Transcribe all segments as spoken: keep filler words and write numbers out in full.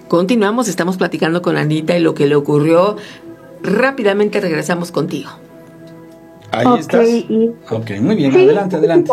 Continuamos, estamos platicando con Anita y lo que le ocurrió. Rápidamente regresamos contigo. Ahí okay, estás. Y... Ok, muy bien, sí, adelante, adelante.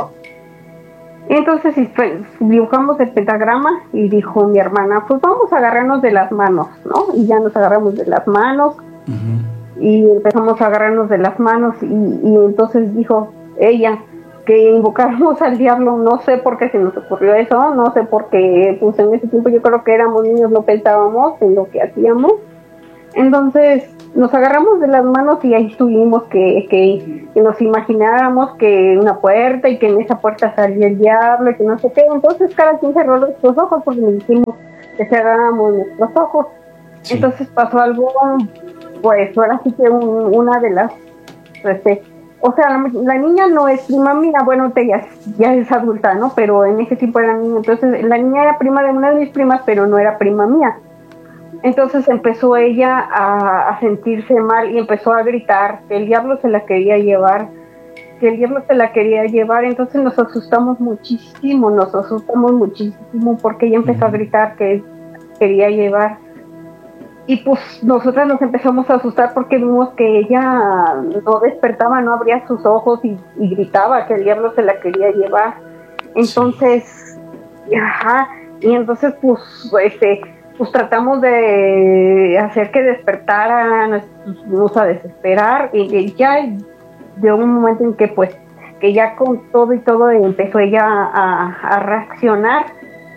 Entonces pues, dibujamos el pentagrama y dijo mi hermana, pues vamos a agarrarnos de las manos, ¿no? Y ya nos agarramos de las manos. Uh-huh. Y empezamos a agarrarnos de las manos y, y entonces dijo ella que invocáramos al diablo. No sé por qué se nos ocurrió eso, no sé por qué, pues en ese tiempo yo creo que éramos niños, no pensábamos en lo que hacíamos. Entonces nos agarramos de las manos y ahí estuvimos que, que, que nos imagináramos que una puerta y que en esa puerta salía el diablo y que no sé qué. Entonces cada quien cerró nuestros ojos porque le dijimos que cerráramos nuestros ojos. Sí. Entonces pasó algo, pues ahora sí que un, una de las, este, o sea, la, la niña no es prima mía, bueno, ella ya es adulta, ¿no? Pero en ese tiempo era niña. Entonces la niña era prima de una de mis primas, pero no era prima mía. Entonces empezó ella a, a sentirse mal y empezó a gritar que el diablo se la quería llevar, que el diablo se la quería llevar. Entonces nos asustamos muchísimo, nos asustamos muchísimo porque ella empezó a gritar que quería llevar. Y pues nosotras nos empezamos a asustar porque vimos que ella no despertaba, no abría sus ojos y, y gritaba que el diablo se la quería llevar. Entonces, sí. ajá, y entonces pues este... pues tratamos de hacer que despertara, nos pusimos a desesperar y ya llegó un momento en que pues que ya con todo y todo empezó ella a, a reaccionar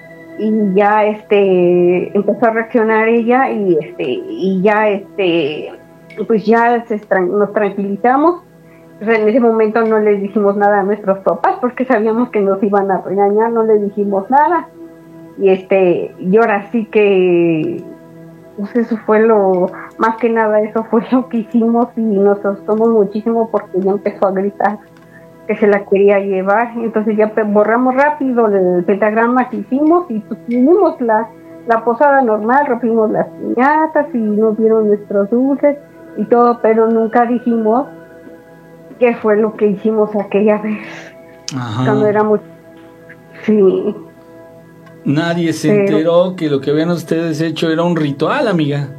y ya este empezó a reaccionar ella y este y ya este pues ya se, nos tranquilizamos. Entonces, en ese momento no les dijimos nada a nuestros papás porque sabíamos que nos iban a regañar, no les dijimos nada. Y este, y ahora sí que, pues eso fue lo, más que nada eso fue lo que hicimos y nos asustamos muchísimo porque ella empezó a gritar que se la quería llevar. Entonces ya borramos rápido el pentagrama que hicimos y pues hicimos la, la posada normal, rompimos las piñatas y nos dieron nuestros dulces y todo, pero nunca dijimos qué fue lo que hicimos aquella vez. Ajá. Cuando éramos, sí. Nadie se Pero, enteró que lo que habían ustedes hecho era un ritual, amiga.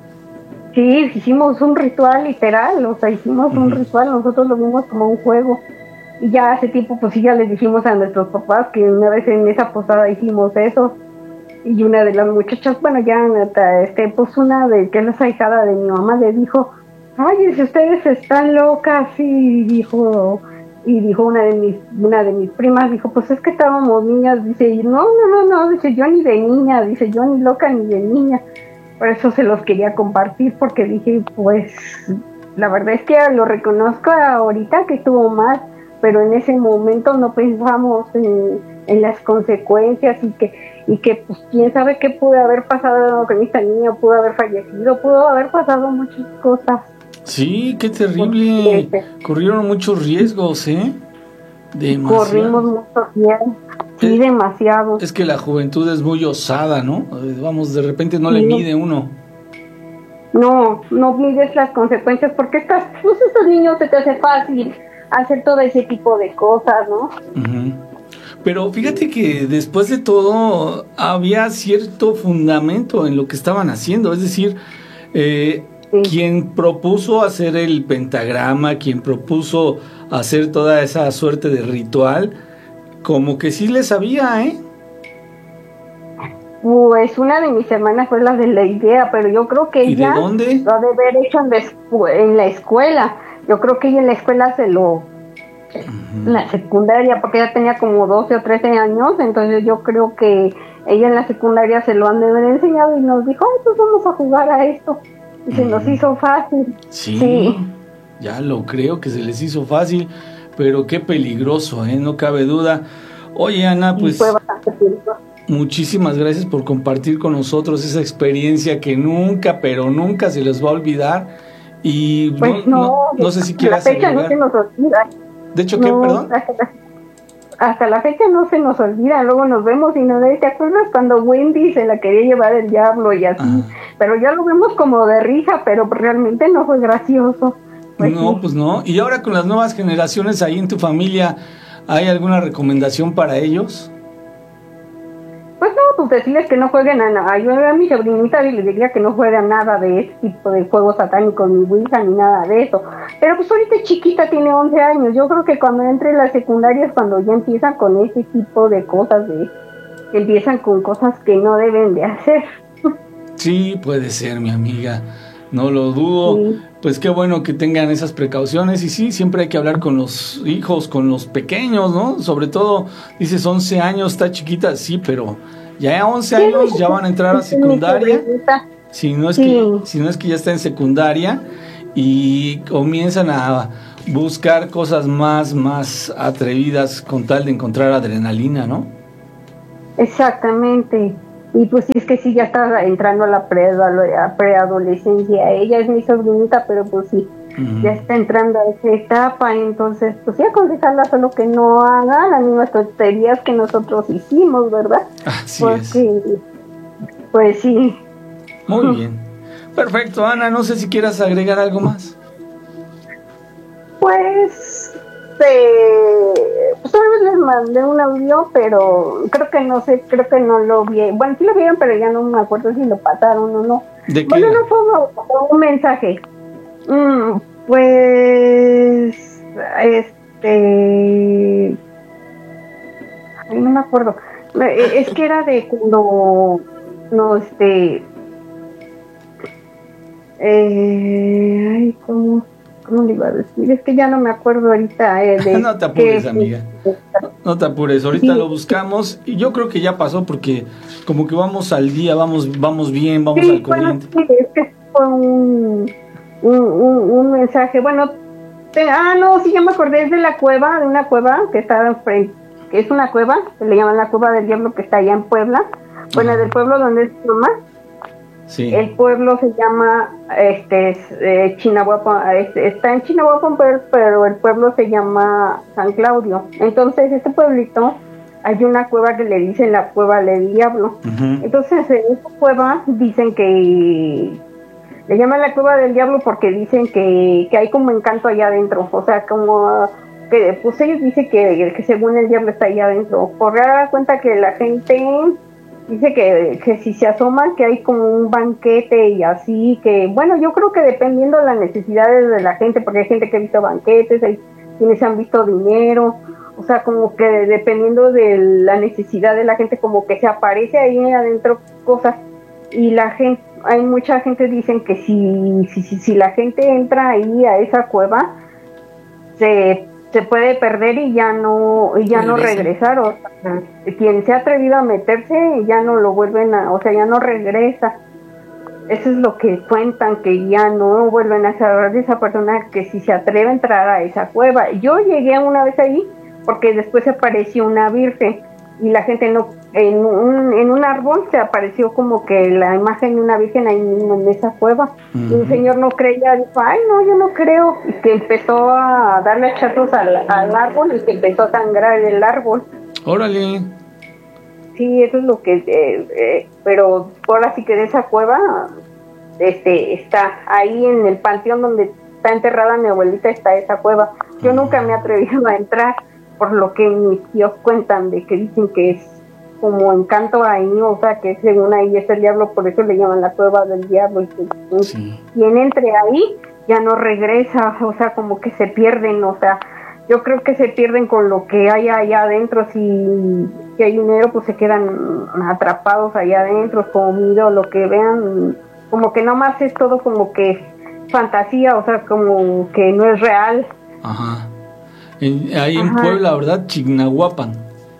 Sí, hicimos un ritual literal, o sea, hicimos uh-huh. un ritual, nosotros lo vimos como un juego. Y ya hace tiempo, pues sí, ya les dijimos a nuestros papás que una vez en esa posada hicimos eso. Y una de las muchachas, bueno, ya, este, pues una de que es la ahijada de mi mamá, le dijo, ay, si ustedes están locas, y dijo... Y dijo una de mis una de mis primas, dijo, pues es que estábamos niñas, dice, no, no, no, no, dice, yo ni de niña, dice, yo ni loca ni de niña. Por eso se los quería compartir, porque dije, pues, la verdad es que lo reconozco ahorita que estuvo mal, pero en ese momento no pensamos en, en las consecuencias y que, y que, pues, quién sabe qué pudo haber pasado con esta niña, pudo haber fallecido, pudo haber pasado muchas cosas. Sí, qué terrible. Corrieron muchos riesgos, ¿eh? Demasiado. Corrimos muchos riesgos. Sí, es, demasiado. Es que la juventud es muy osada, ¿no? Vamos, de repente no sí. le mide uno. No, no mides las consecuencias porque estás, pues estos niños se te hace fácil hacer todo ese tipo de cosas, ¿no? Uh-huh. Pero fíjate que después de todo había cierto fundamento en lo que estaban haciendo, es decir, eh, sí. quien propuso hacer el pentagrama, quien propuso hacer toda esa suerte de ritual, como que sí le sabía, ¿eh? Pues una de mis hermanas fue la de la idea, pero yo creo que ¿Y ella de dónde? lo ha de haber hecho en la, escu- en la escuela. Yo creo que ella en la escuela se lo... Uh-huh. En la secundaria, porque ella tenía como doce o trece años, entonces yo creo que ella en la secundaria se lo han de haber enseñado y nos dijo, ay, pues vamos a jugar a esto. Y se uh-huh. nos hizo fácil. Sí, sí, ya lo creo que se les hizo fácil, pero qué peligroso, ¿eh? No cabe duda. Oye, Ana, pues... fue bastante peligroso. Muchísimas gracias por compartir con nosotros esa experiencia que nunca, pero nunca se les va a olvidar. Y pues no, no, no, no sé si quieras la fecha agregar. no se nos olvida. De hecho, no, ¿qué? Perdón. Hasta la, hasta la fecha no se nos olvida. Luego nos vemos y nos ¿te acuerdas cuando Wendy se la quería llevar el diablo y así? Ah. Pero ya lo vemos como de risa, pero realmente no fue gracioso. Pues no, sí. pues no. Y ahora con las nuevas generaciones ahí en tu familia, ¿hay alguna recomendación para ellos? Pues no, pues decirles que no jueguen a nada. Yo a mi sobrinita y les diría que no jueguen nada de este tipo de juegos satánicos, ni Ouija, ni nada de eso. Pero pues ahorita es chiquita, tiene once años. Yo creo que cuando entre en la secundaria es cuando ya empiezan con ese tipo de cosas, de que empiezan con cosas que no deben de hacer. Sí, puede ser, mi amiga. No lo dudo. Sí. Pues qué bueno que tengan esas precauciones. Y sí, siempre hay que hablar con los hijos, con los pequeños, ¿no? Sobre todo, dices once años, está chiquita, sí, pero ya a once sí, años ya van a entrar a secundaria. Si no es sí. que, si no es que ya está en secundaria y comienzan a buscar cosas más, más atrevidas con tal de encontrar adrenalina, ¿no? Exactamente. Y pues sí, es que sí, ya está entrando a la preadolescencia. Ella es mi sobrinita, pero pues sí, uh-huh. ya está entrando a esa etapa. Entonces, pues sí, aconsejarla solo que no haga las mismas tonterías que nosotros hicimos, ¿verdad? Así Porque, es. Pues sí. Muy bien. Perfecto, Ana, no sé si quieras agregar algo más. Pues... Eh, pues tal vez les mandé un audio, pero creo que no sé, creo que no lo vi. Bueno, sí lo vieron, pero ya no me acuerdo si lo pasaron o no. ¿De qué? Bueno, no fue un, un mensaje. Mm, pues, este, ay, no me acuerdo. Es que era de cuando, no, este, eh, ay, ¿cómo? ¿Cómo le iba a decir? Es que ya no me acuerdo ahorita. Eh, de no te apures, que, amiga. No te apures. Ahorita sí. lo buscamos y yo creo que ya pasó porque como que vamos al día, vamos vamos bien, vamos sí, al corriente. Bueno, sí, es que fue un, un, un, un mensaje. Bueno, te, ah, no, sí, ya me acordé. Es de la cueva, de una cueva que está enfrente, que es una cueva, se le llama la Cueva del Diablo, que está allá en Puebla. Bueno, del pueblo donde es mamá. Sí. El pueblo se llama este eh, Chinahuapan, este, está en Chinahuapan, pero, pero el pueblo se llama San Claudio. Entonces, este pueblito hay una cueva que le dicen la Cueva del Diablo. Uh-huh. Entonces, en esta cueva dicen que le llaman la Cueva del Diablo porque dicen que, que hay como encanto allá adentro. O sea, como que pues ellos dicen que, que según el diablo está allá adentro. Por dar cuenta que la gente dice que, que si se asoman que hay como un banquete y así, que bueno, yo creo que dependiendo de las necesidades de la gente, porque hay gente que ha visto banquetes, hay quienes han visto dinero, o sea, como que dependiendo de la necesidad de la gente, como que se aparece ahí adentro cosas, y la gente, hay mucha gente dicen que si, si, si, si la gente entra ahí a esa cueva, se se puede perder y ya no y ya no regresar, o sea, quien se ha atrevido a meterse ya no lo vuelven a, o sea, ya no regresa. Eso es lo que cuentan, que ya no vuelven a saber de esa persona que si se atreve a entrar a esa cueva. Yo llegué una vez ahí porque después apareció una virgen y la gente no, en un, en un árbol se apareció como que la imagen de una virgen ahí mismo en esa cueva. Uh-huh. Y un señor no creía, dijo, ay no, yo no creo, y que empezó a darle hachazos al, al árbol y que empezó a sangrar el árbol. Órale. Sí, eso es lo que, eh, eh, pero ahora sí que de esa cueva, este, está ahí en el panteón donde está enterrada mi abuelita, está esa cueva. Yo uh-huh. nunca me he atrevido a entrar, por lo que mis tíos cuentan, de que dicen que es como encanto ahí, o sea, que según ahí es el diablo, por eso le llaman la cueva del diablo, y que sí. quien entre ahí ya no regresa, o sea, como que se pierden, o sea, yo creo que se pierden con lo que hay allá adentro. Si, si hay dinero, pues se quedan atrapados allá adentro, comido, lo que vean, como que nomás es todo como que fantasía, o sea, como que no es real. Ajá. En, ahí Ajá. en Puebla, ¿verdad? Chignahuapan.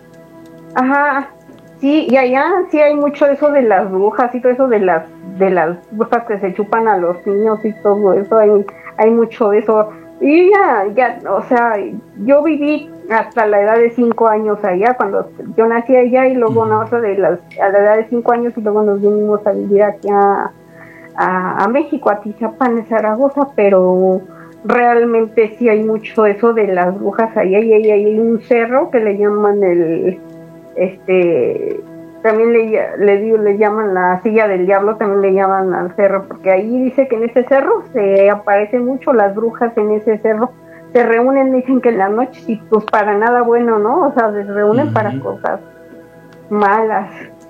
Ajá, sí, y allá sí hay mucho eso de las brujas y todo eso de las de las brujas que se chupan a los niños y todo eso, hay, hay mucho de eso. Y ya, ya, o sea, yo viví hasta la edad de cinco años allá, cuando yo nací allá, y luego no, de las, a la edad de cinco años, y luego nos vinimos a vivir aquí a, a, a México, a Tizapán, en Zaragoza, pero realmente sí hay mucho eso de las brujas allá, y hay, hay un cerro que le llaman el, este, también le, le, digo, le llaman la silla del diablo, también le llaman al cerro, porque ahí dice que en ese cerro se aparecen mucho las brujas, en ese cerro se reúnen, dicen que en las noches, y pues para nada bueno, ¿no? O sea, se reúnen uh-huh. para cosas malas.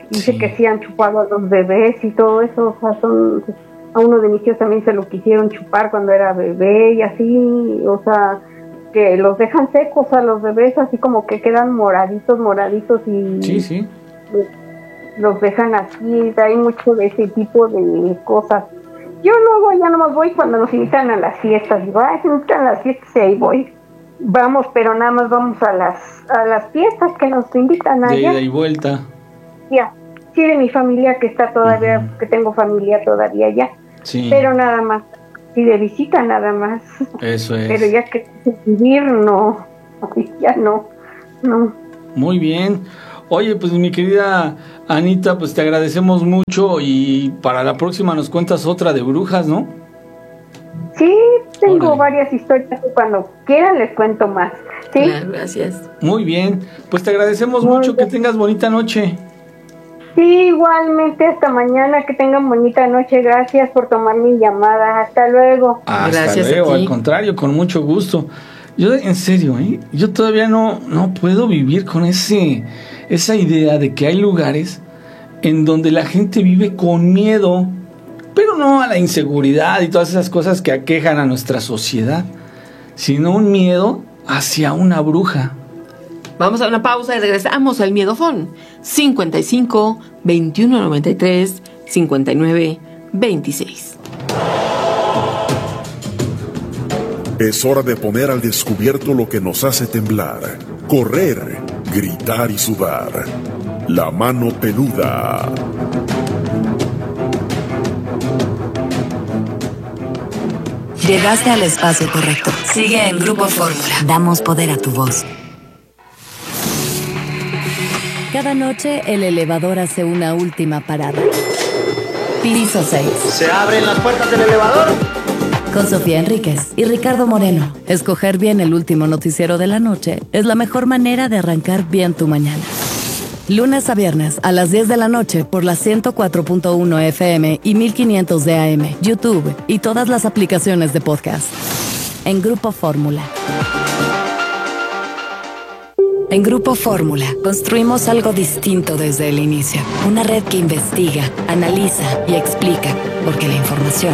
Dice Sí. que sí han chupado a los bebés y todo eso, o sea, son, a uno de mis tíos también se lo quisieron chupar cuando era bebé y así, o sea, que los dejan secos a los bebés, así como que quedan moraditos, moraditos y Sí, sí. los dejan así, hay mucho de ese tipo de cosas. Yo luego ya nomás voy cuando nos invitan a las fiestas, digo, ay, se me invitan a las fiestas y ahí voy. Vamos, pero nada más vamos a las a las fiestas que nos invitan De allá. ida y vuelta. Ya, sí, de mi familia que está todavía, Ujú. que tengo familia todavía allá, Sí, pero nada más, sí, de visita nada más, eso es. pero ya que vivir no, ya no, no. Muy bien. Oye, pues mi querida Anita, pues te agradecemos mucho y para la próxima nos cuentas otra de brujas, ¿no? Sí, tengo Órale. varias historias que cuando quieran les cuento más, ¿sí? Claro, gracias. Muy bien. Pues te agradecemos Muy mucho, bien. que tengas bonita noche. Sí, igualmente, hasta mañana, que tengan bonita noche, gracias por tomar mi llamada, hasta luego. Hasta Gracias a luego, ti. al contrario, con mucho gusto. Yo, en serio, ¿eh? Yo todavía no, no puedo vivir con ese, esa idea de que hay lugares en donde la gente vive con miedo, pero no a la inseguridad y todas esas cosas que aquejan a nuestra sociedad, sino un miedo hacia una bruja. Vamos a una pausa y regresamos al Miedofón. cincuenta y cinco, veintiuno noventa y tres, cincuenta y nueve, veintiséis. Es hora de poner al descubierto lo que nos hace temblar, correr, gritar y sudar. La mano peluda. Llegaste al espacio correcto. Sigue en Grupo Fórmula. Damos poder a tu voz. Cada noche el elevador hace una última parada. Piso seis. Se abren las puertas del elevador. Con Sofía Enríquez y Ricardo Moreno. Escoger bien el último noticiero de la noche es la mejor manera de arrancar bien tu mañana. Lunes a viernes a las diez de la noche por la ciento cuatro punto uno F M y mil quinientos de A M, YouTube y todas las aplicaciones de podcast. En Grupo Fórmula. En Grupo Fórmula construimos algo distinto desde el inicio. Una red que investiga, analiza y explica, porque la información